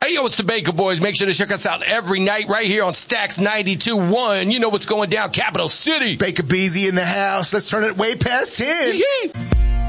Hey, yo, it's the Baker Boys. Make sure to check us out every night right here on Stacks 92.1. You know what's going down, Capital City. Baker Beezy in the house. Let's turn it way past 10. Yee-hee.